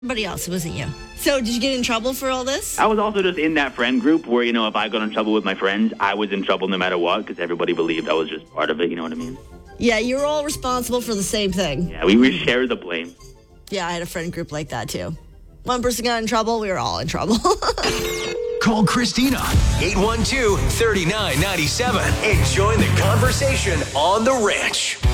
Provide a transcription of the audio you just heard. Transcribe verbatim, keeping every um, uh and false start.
Everybody else, it wasn't you. So did you get in trouble for all this? I was also just in that friend group where, you know, if I got in trouble with my friends, I was in trouble no matter what because everybody believed I was just part of it, you know what I mean? Yeah, you were all responsible for the same thing. Yeah, we would share the blame. Yeah, I had a friend group like that too. One person got in trouble, we were all in trouble. Call Christina, eight one two, three nine nine seven, and join the conversation on The Ranch.